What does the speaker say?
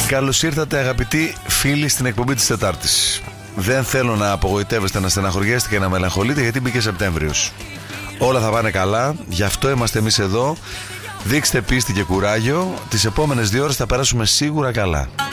Καλώς ήρθατε αγαπητοί φίλοι στην εκπομπή της Τετάρτης. Δεν θέλω να απογοητεύεστε, να στεναχωριέστε και να μελαγχολείτε, γιατί μπήκε Σεπτέμβριος. Όλα θα πάνε καλά, γι' αυτό είμαστε εμείς εδώ. Δείξτε πίστη και κουράγιο. Τις επόμενες 2 ώρες θα περάσουμε σίγουρα καλά.